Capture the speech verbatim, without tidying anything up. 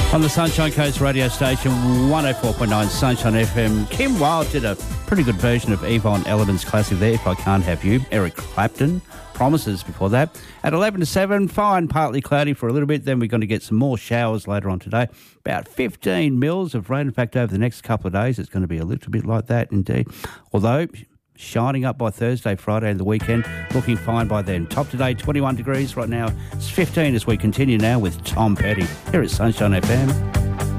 On the Sunshine Coast radio station, one oh four point nine Sunshine F M. Kim Wilde did a pretty good version of Yvonne Elliman's classic there, If I Can't Have You. Eric Clapton, Promises before that. At eleven to seven, fine, partly cloudy for a little bit. Then we're going to get some more showers later on today. About fifteen mils of rain. In fact, over the next couple of days, it's going to be a little bit like that indeed. Although shining up by Thursday, Friday and the weekend, looking fine by then. Top today, twenty-one degrees. Right now, it's fifteen as we continue now with Tom Petty. Here at Sunshine F M.